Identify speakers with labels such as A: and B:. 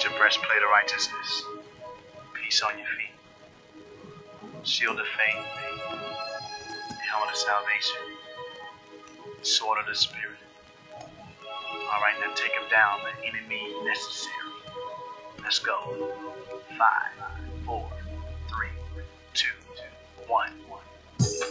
A: Got your breastplate of righteousness, peace on your feet, shield of faith, helmet of salvation, sword of the Spirit. Alright, now take him down, the enemy necessary. Let's go. 5, 4, 3, 2, 1.